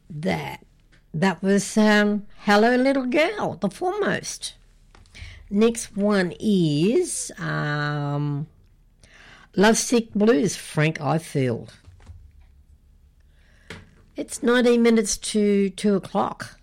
That was Hello Little Girl, the foremost. Next one is Lovesick Blues, Frank Ifield. It's 19 minutes to 2 o'clock.